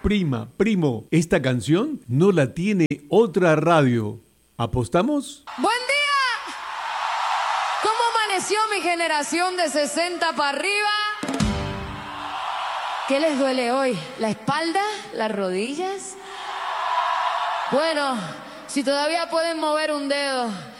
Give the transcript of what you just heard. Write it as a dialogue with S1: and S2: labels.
S1: Prima, primo, esta canción no la tiene otra radio. ¿Apostamos?
S2: ¡Buen día! ¿Cómo amaneció mi generación de 60 para arriba? ¿Qué les duele hoy? ¿La espalda? ¿Las rodillas? Bueno, si todavía pueden mover un dedo,